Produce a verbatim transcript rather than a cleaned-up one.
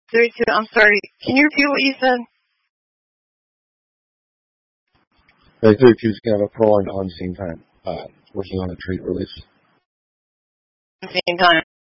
thirty-two, I'm sorry. Can you repeat what you said? Area thirty-two's got a calling on the same time, uh, working on a trade release. At the same time.